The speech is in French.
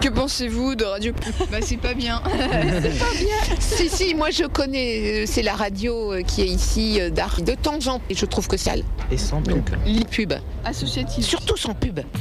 Que pensez-vous de Radio Pub? Bah c'est pas bien. Si, moi je connais, c'est la radio qui est ici d'art. De temps en temps, et je trouve que c'est sale. Et sans pub. Les pubs, Associative. surtout sans pub.